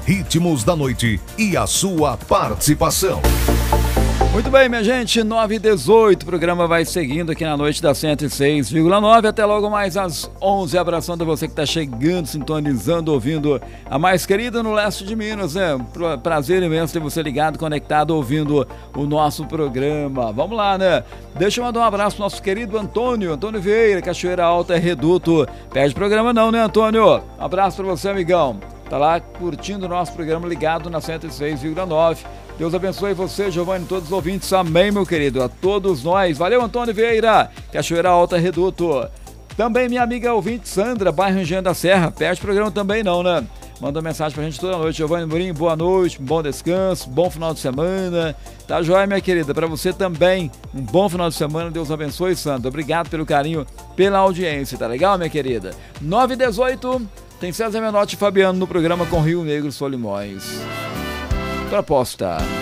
ritmos da noite e a sua participação. Muito bem, minha gente, 9h18, o programa vai seguindo aqui na noite da 106,9, até logo mais às 11, abraçando você que está chegando, sintonizando, ouvindo a mais querida no leste de Minas, né? Prazer imenso ter você ligado, conectado, ouvindo o nosso programa. Vamos lá, né? Deixa eu mandar um abraço pro nosso querido Antônio Vieira, Cachoeira Alta, Reduto. Perde programa não, né, Antônio? Um abraço para você, amigão. Tá lá curtindo o nosso programa ligado na 106,9. Deus abençoe você, Giovanni, todos os ouvintes. Amém, meu querido. A todos nós. Valeu, Antônio Vieira, Cachoeira Alta, Reduto. Também minha amiga ouvinte Sandra, bairro Engenho da Serra. Perde programa também não, né? Manda mensagem pra gente toda noite. Giovanni Murim, boa noite, bom descanso, bom final de semana. Tá joia, minha querida? Pra você também, um bom final de semana. Deus abençoe, Sandra. Obrigado pelo carinho, pela audiência. Tá legal, minha querida? 9h18. Tem César Menotti e Fabiano no programa com Rio Negro Solimões. Proposta.